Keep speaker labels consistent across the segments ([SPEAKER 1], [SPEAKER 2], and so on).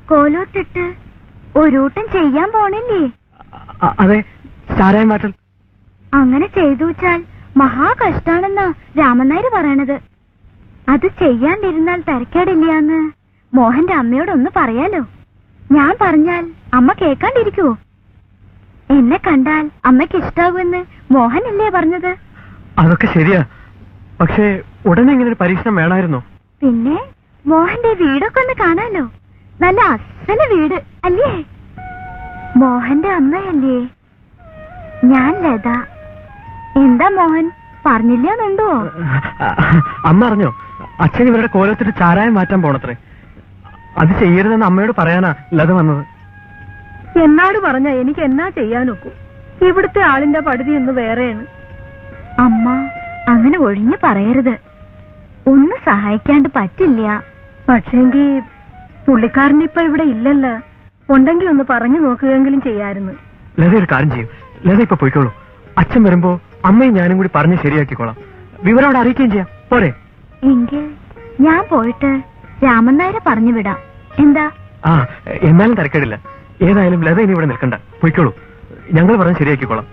[SPEAKER 1] കോലോത്തിട്ട് ഒരൂട്ടം ചെയ്യാൻ പോണില്ലേ?
[SPEAKER 2] അതെ, ചാരായം മാറ്റൽ.
[SPEAKER 1] അങ്ങനെ ചെയ്തു വെച്ചാൽ മഹാ കഷ്ടാണെന്നാ രാമനായര് പറയണത്. അത് ചെയ്യാണ്ടിരുന്നാൽ തരക്കേടില്ലാന്ന് മോഹന്റെ അമ്മയോടൊന്ന് പറയാലോ. ഞാൻ പറഞ്ഞാൽ അമ്മ കേൾക്കാണ്ടിരിക്കുവോ? എന്നെ കണ്ടാൽ അമ്മയ്ക്ക് ഇഷ്ടാകുമെന്ന് മോഹനല്ലേ പറഞ്ഞത്?
[SPEAKER 2] അതൊക്കെ ശരിയാ, പക്ഷേ ഉടനെ ഇങ്ങനെ ഒരു പരീക്ഷണം വേണമായിരുന്നോ?
[SPEAKER 1] പിന്നെ മോഹന്റെ വീടൊക്കെ ഒന്ന് കാണാലോ. നല്ല അസല വീട് അല്ലേ? മോഹന്റെ അമ്മയല്ലേ? ഞാൻ ലത. എന്താ മോഹൻ, പറഞ്ഞില്ലെന്നുണ്ടോ?
[SPEAKER 2] അമ്മ അറിഞ്ഞോ, അച്ഛൻ ഇവരുടെ കോലത്തിട്ട് ചാരായം മാറ്റാൻ പോണത്രേ. അത് ചെയ്യരുതെന്ന് അമ്മയോട് പറയാനാ ലത വന്നത്.
[SPEAKER 3] എന്നാട് പറഞ്ഞ എനിക്ക് എന്നാ ചെയ്യാനൊക്കും? ഇവിടുത്തെ ആളിന്റെ പടുതി ഒന്ന് വേറെയാണ്.
[SPEAKER 1] അമ്മ അങ്ങനെ ഒഴിഞ്ഞു പറയരുത്. ഒന്ന് സഹായിക്കാണ്ട് പറ്റില്ല.
[SPEAKER 3] പക്ഷേങ്കി പുള്ളിക്കാരനിപ്പൊ ഇവിടെ ഇല്ലല്ലോ. ഉണ്ടെങ്കിൽ ഒന്ന് പറഞ്ഞു നോക്കുകയെങ്കിലും ചെയ്യായിരുന്നു.
[SPEAKER 2] ലത ഒരു കാര്യം ചെയ്യും, ലത ഇപ്പൊ പോയിക്കോളൂ. അച്ഛൻ വരുമ്പോ അമ്മയും ഞാനും കൂടി പറഞ്ഞ് ശരിയാക്കിക്കോളാം. വിവരം അവിടെ അറിയിക്കുകയും ചെയ്യാം, പോരെ?
[SPEAKER 1] എങ്കിൽ ഞാൻ പോയിട്ട് രാമൻ നായരെ പറഞ്ഞു വിടാം. എന്താ?
[SPEAKER 2] ആ, എന്നാലും തിരക്കേടില്ല. ഏതായാലും ലത ഇനി ഇവിടെ നിൽക്കണ്ട, പോയിക്കോളൂ. ഞങ്ങൾ പറഞ്ഞ് ശരിയാക്കിക്കോളാം.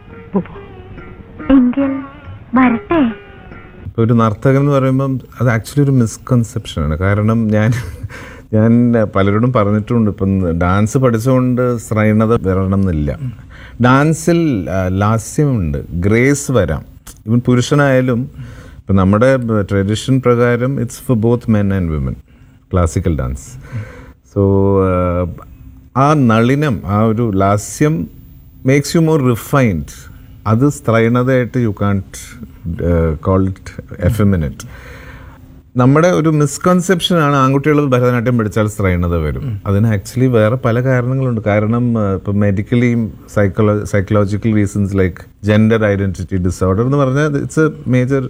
[SPEAKER 1] എങ്കിൽ വരട്ടെ.
[SPEAKER 4] ഒരു നർത്തകൻ എന്ന് പറയുമ്പം അത് ആക്ച്വലി ഒരു മിസ്കൺസെപ്ഷനാണ്. കാരണം ഞാൻ പലരോടും പറഞ്ഞിട്ടുണ്ട്, ഇപ്പം ഡാൻസ് പഠിച്ചുകൊണ്ട് ശ്രൈണത വരണം എന്നില്ല. ഡാൻസിൽ ലാസ്യമുണ്ട്, ഗ്രേസ് വരാം. ഇവൻ പുരുഷനായാലും ഇപ്പം നമ്മുടെ ട്രഡീഷൻ പ്രകാരം it's for both men and women, classical dance. So ആ നളിനം, ആ ഒരു ലാസ്യം മേക്സ് യു മോർ റിഫൈൻഡ്. അത് സ്ത്രൈണതയായിട്ട് യു കാൺട്ട് കോൾ ഇറ്റ് എഫെമിനറ്റ്. നമ്മുടെ ഒരു മിസ്കൺസെപ്ഷനാണ് ആൺകുട്ടികൾ ഭരതനാട്യം പഠിച്ചാൽ സ്ത്രൈണത വരും. അതിന് ആക്ച്വലി വേറെ പല കാരണങ്ങളുണ്ട്. കാരണം ഇപ്പം മെഡിക്കലിയും psychological reasons like gender identity disorder എന്ന് പറഞ്ഞാൽ ഇറ്റ്സ് എ മേജർ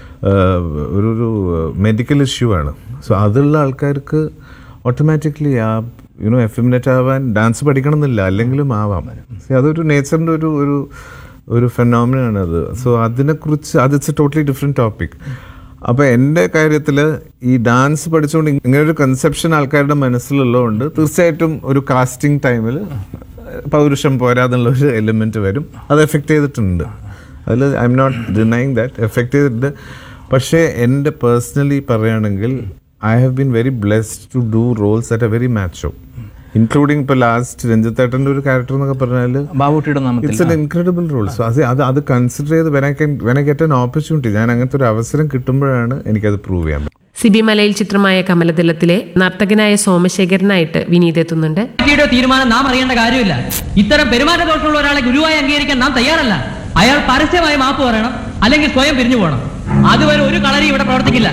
[SPEAKER 4] ഒരു മെഡിക്കൽ ഇഷ്യൂ ആണ്. സോ അതുള്ള ആൾക്കാർക്ക് ഓട്ടോമാറ്റിക്കലി ആ എഫെമിനറ്റ് ആവാൻ ഡാൻസ് പഠിക്കണം എന്നില്ല, അല്ലെങ്കിലും ആവാം. അതൊരു നേച്ചറിൻ്റെ ഒരു ഫെനോമിനാണ് അത്. സോ അതിനെക്കുറിച്ച് it's A totally different topic. അപ്പോൾ എൻ്റെ കാര്യത്തിൽ ഈ ഡാൻസ് പഠിച്ചുകൊണ്ട് ഇങ്ങനൊരു കൺസെപ്ഷൻ ആൾക്കാരുടെ മനസ്സിലുള്ളതുകൊണ്ട് തീർച്ചയായിട്ടും ഒരു കാസ്റ്റിംഗ് ടൈമിൽ പൗരുഷം പോരാന്നുള്ളൊരു എലിമെൻറ്റ് വരും. അത് എഫക്റ്റ് ചെയ്തിട്ടുണ്ട്. അതിൽ I am not denying that effect ചെയ്തിട്ടുണ്ട്. പക്ഷേ എൻ്റെ പേഴ്സണലി പറയുകയാണെങ്കിൽ I have been very blessed to do Rolls at A very മാച്ചോ, including ഇപ്പോൾ ലാസ്റ്റ് രഞ്ജിത്തേട്ടൻ്റെ ഒരു ക്യാരക്ടർ എന്നൊക്കെ പറഞ്ഞാൽ it's an incredible role. So അത് കൺസിഡർ ചെയ്ത് when I get an opportunity, ഞാൻ അങ്ങനത്തെ ഒരു അവസരം കിട്ടുമ്പോഴാണ് എനിക്കത് പ്രൂവ് ചെയ്യാൻ പറ്റും.
[SPEAKER 5] സിബി മലയിൽ ചിത്രമായ കമലദളത്തിലെ നർത്തകനായ സോമശേഖരനായിട്ട് വിനീത് എത്തുന്നുണ്ട്.
[SPEAKER 6] തീരുമാനം നാം അറിയേണ്ട കാര്യമില്ല. ഇത്തരം പെരുമാറ്റ ദോഷമുള്ള ഒരാളെ ഗുരുവായി അംഗീകരിക്കാൻ നാം തയ്യാറല്ല. അയാൾ പരസ്യമായി മാപ്പ് പറയണം, അല്ലെങ്കിൽ സ്വയം പിരിഞ്ഞു പോകണം. അതുവരെ ഒരു കളരി ഇവിടെ പ്രവർത്തിക്കില്ല.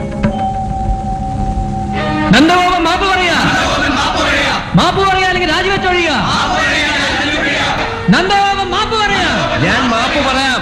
[SPEAKER 6] നന്ദഗോപൻ മാപ്പ് പറയാ, മാപ്പ് പറയാ, അല്ലെങ്കിൽ രാജിവെച്ചൊഴിയുക. നന്ദഗോപൻ മാപ്പ് പറയാ.
[SPEAKER 7] ഞാൻ മാപ്പ് പറയാം.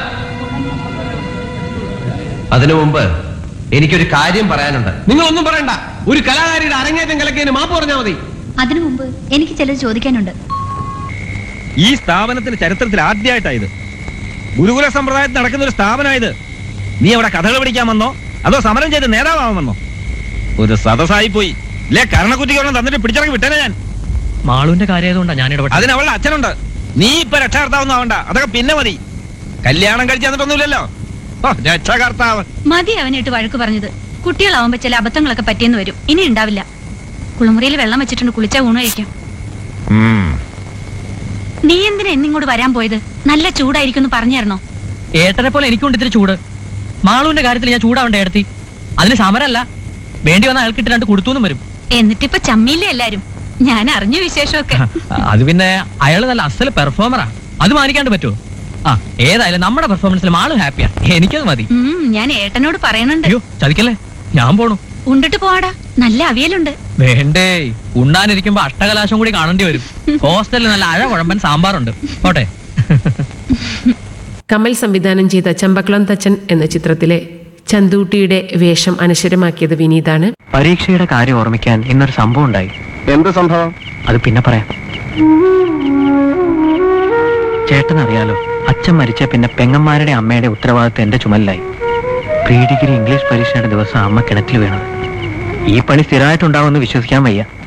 [SPEAKER 7] അതിനു മുമ്പ് എനിക്കൊരു കാര്യം പറയാനുണ്ട്.
[SPEAKER 8] നിങ്ങളൊന്നും പറയണ്ട. ഒരു കലാകാരിയുടെ അരങ്ങേറ്റം കലക്കിയതിന് മാപ്പ് പറഞ്ഞാൽ മതി.
[SPEAKER 1] അതിനു മുമ്പ് എനിക്ക് ചിലത് ചോദിക്കാനുണ്ട്.
[SPEAKER 9] ഈ സ്ഥാപനത്തിന്റെ ചരിത്രത്തിൽ ആദ്യമായിട്ടായത്, ഗുരുകുല സമ്പ്രദായത്തിൽ നടക്കുന്ന ഒരു സ്ഥാപനമായത്. നീ അവിടെ കഥകൾ പഠിക്കാൻ വന്നോ, അതോ സമരം ചെയ്ത് നേതാവാമെന്നോ? ഒരു സദസ്സായി പോയി ഇല്ലേ? കരണക്കുറ്റിക്കൊന്നും തന്നിട്ട് പിടിച്ചിറങ്ങി വിട്ടേനെ ഞാൻ.
[SPEAKER 6] മാളുവിന്റെ കാര്യമായതുകൊണ്ടാണ് ഞാൻ ഇടപെട്ടത്.
[SPEAKER 9] അതിന് അവളുടെ അച്ഛനുണ്ട്. നീ ഇപ്പൊ രക്ഷാകർത്താവൊന്നും ആവണ്ട, അതൊക്കെ പിന്നെ മതി. കല്യാണം കഴിച്ചു തന്നിട്ടൊന്നുമില്ലല്ലോ. രക്ഷാകർത്താവ്
[SPEAKER 1] മതി അവനായിട്ട് വഴക്ക് പറഞ്ഞത്. കുട്ടികളാവുമ്പോ ചില അബദ്ധങ്ങളൊക്കെ പറ്റിയെന്ന് വരും. ഇനി ഉണ്ടാവില്ല. കുളിമുറിയിൽ വെള്ളം വെച്ചിട്ടുണ്ട്, കുളിച്ചാ ഊണ് കഴിക്കാം. നീ എന്തിനാ എന്നിങ്ങോട്ട് വരാൻ പോയത്? നല്ല ചൂടായിരിക്കും പറഞ്ഞായിരുന്നോ?
[SPEAKER 6] ഏട്ടനെ പോലെ എനിക്കുണ്ട് ഇത്തിരി ചൂട്. മാളുവിന്റെ കാര്യത്തിൽ ഞാൻ ചൂടാവണ്ടേ ഏടത്തി? അതിന് സമരമല്ല, വേണ്ടി വന്ന അയാൾക്ക് ഇട്ട് കൊടുത്തുന്നും വരും.
[SPEAKER 1] എന്നിട്ടിപ്പൊ ചമ്മിയില്ലേ എല്ലാരും? ഞാൻ അറിഞ്ഞ വിശേഷമൊക്കെ.
[SPEAKER 6] അത് പിന്നെ അയാള് നല്ല അസല് പെർഫോമറാ, അത് മാനിക്കാണ്ട് പറ്റുമോ? ആ, ഏതായാലും നമ്മുടെ പെർഫോമൻസിൽ മാളും ഹാപ്പിയാ. എനിക്കത് മതി.
[SPEAKER 1] ഞാൻ ഏട്ടനോട് പറയണുണ്ട്.
[SPEAKER 6] അയ്യോ ചതിക്കല്ലേ, ഞാൻ പോണു.
[SPEAKER 1] ഉണ്ടിട്ട് പോവാടാ, നല്ല അവിയലുണ്ട്.
[SPEAKER 6] വേണ്ടേ, ഉണ്ണാനിരിക്കുമ്പോ അഷ്ടകലാശം കൂടി കാണേണ്ടി വരും. ഹോസ്റ്റലിൽ നല്ല അഴ കുഴമ്പൻ സാമ്പാറുണ്ട്. പോട്ടെ.
[SPEAKER 5] കമൽ സംവിധാനം ചെയ്ത ചമ്പക്കുളം തച്ചൻ എന്ന ചിത്രത്തിലെ ചന്തൂട്ടിയുടെ വേഷം അനശ്വരമാക്കിയത് വിനീതാണ്.
[SPEAKER 10] പരീക്ഷയുടെ കാര്യം ഓർമ്മിക്കാൻ ഇന്നൊരു സംഭവം ഉണ്ടായി.
[SPEAKER 2] എന്ത് സംഭവം?
[SPEAKER 10] അത് പിന്നെ പറയാം. ചേട്ടനറിയാലോ, അച്ഛൻ മരിച്ച പിന്നെ പെങ്ങന്മാരുടെ അമ്മയുടെ ഉത്തരവാദിത്വം എന്റെ ചുമലിലായി. പ്രീ ഡിഗ്രി ഇംഗ്ലീഷ് പരീക്ഷയുടെ ദിവസം അമ്മ കിണറ്റിൽ വീണത്. ഈ പണി സ്ഥിരമായിട്ടുണ്ടാവുമെന്ന് വിശ്വസിക്കാൻ വയ്യ.